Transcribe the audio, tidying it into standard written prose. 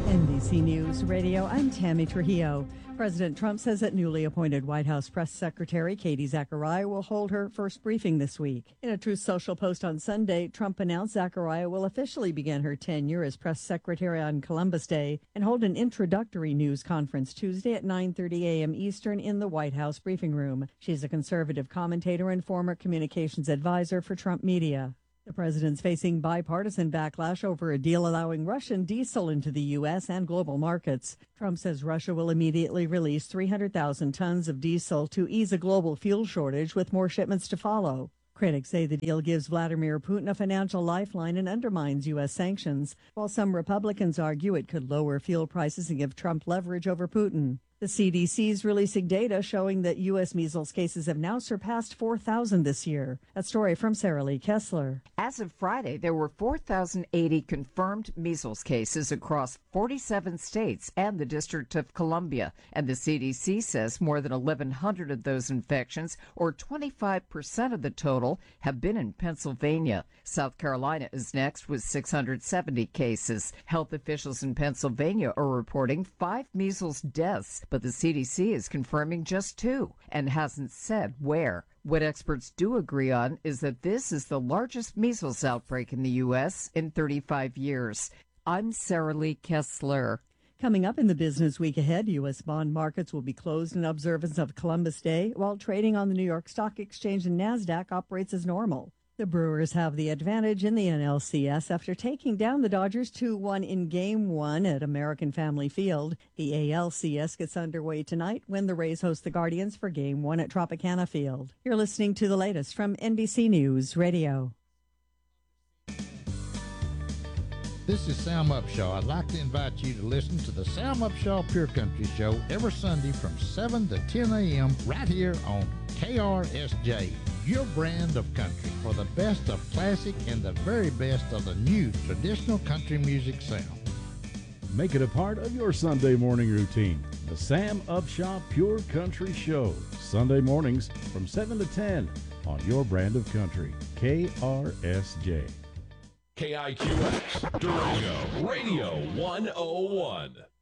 NBC News Radio, I'm Tammy Trujillo. President Trump says that newly appointed White House Press Secretary Katie Zachariah will hold her first briefing this week. In a Truth Social post on Sunday, Trump announced Zachariah will officially begin her tenure as press secretary on Columbus Day and hold an introductory news conference Tuesday at 9:30 a.m. Eastern in the White House briefing room. She's a conservative commentator and former communications advisor for Trump Media. The president's facing bipartisan backlash over a deal allowing Russian diesel into the U.S. and global markets. Trump says Russia will immediately release 300,000 tons of diesel to ease a global fuel shortage, with more shipments to follow. Critics say the deal gives Vladimir Putin a financial lifeline and undermines U.S. sanctions, while some Republicans argue it could lower fuel prices and give Trump leverage over Putin. The CDC is releasing data showing that U.S. measles cases have now surpassed 4,000 this year. A story from Sarah Lee Kessler. As of Friday, there were 4,080 confirmed measles cases across 47 states and the District of Columbia. And the CDC says more than 1,100 of those infections, or 25% of the total, have been in Pennsylvania. South Carolina is next with 670 cases. Health officials in Pennsylvania are reporting 5 measles deaths, but the CDC is confirming just 2 and hasn't said where. What experts do agree on is that this is the largest measles outbreak in the U.S. in 35 years. I'm Sarah Lee Kessler. Coming up in the business week ahead, U.S. bond markets will be closed in observance of Columbus Day, while trading on the New York Stock Exchange and NASDAQ operates as normal. The Brewers have the advantage in the NLCS after taking down the Dodgers 2-1 in Game 1 at American Family Field. The ALCS gets underway tonight when the Rays host the Guardians for Game 1 at Tropicana Field. You're listening to the latest from NBC News Radio. This is Sam Upshaw. I'd like to invite you to listen to the Sam Upshaw Pure Country Show every Sunday from 7 to 10 a.m. right here on KRSJ, your brand of country, for the best of classic and the very best of the new traditional country music sound. Make it a part of your Sunday morning routine. The Sam Upshaw Pure Country Show, Sunday mornings from 7 to 10 on your brand of country, KRSJ. KIQX, Durango, Radio 101.